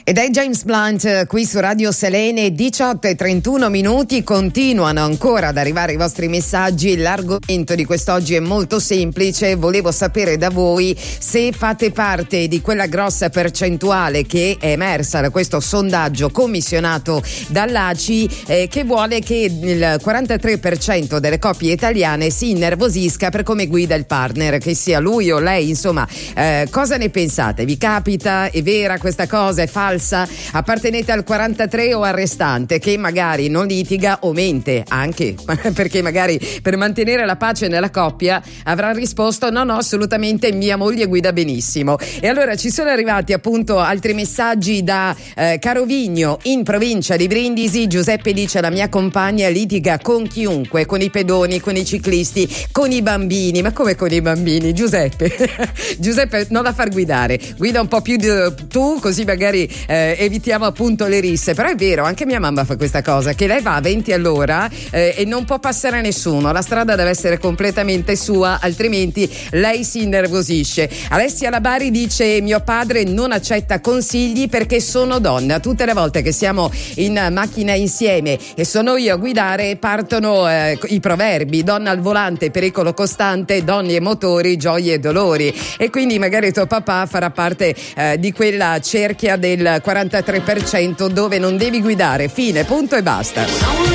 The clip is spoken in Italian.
Ed è James Blunt qui su Radio Selene, 18:31. Continuano ancora ad arrivare i vostri messaggi. L'argomento di quest'oggi è molto semplice. Volevo sapere da voi se fate parte di quella grossa percentuale che è emersa da questo sondaggio commissionato dall'ACI, che vuole che il 43% delle coppie italiane si innervosisca per come guida il partner, che sia lui o lei. Insomma, cosa ne pensate? Vi capita? È vera questa cosa? È falsa? Appartenete al 43 o al restante che magari non litiga o mente, anche perché magari per mantenere la pace nella coppia avrà risposto no, assolutamente mia moglie guida benissimo. E allora ci sono arrivati appunto altri messaggi da Carovigno, in provincia di Brindisi. Giuseppe dice: la mia compagna litiga con chiunque, con i pedoni, con i ciclisti, con i bambini. Ma come con i bambini, Giuseppe? Giuseppe, non la far guidare, guida un po' più tu, così magari evitiamo appunto le risse. Però è vero, anche mia mamma fa questa cosa, che lei va a 20 all'ora e non può passare nessuno, la strada deve essere completamente sua, altrimenti lei si innervosisce. Alessia Labari dice: mio padre non accetta consigli perché sono donna. Tutte le volte che siamo in macchina insieme e sono io a guidare partono i proverbi: donna al volante, pericolo costante, donne e motori, gioie e dolori. E quindi magari tuo papà farà parte di quella cerchia del 43% dove non devi guidare, fine, punto e basta.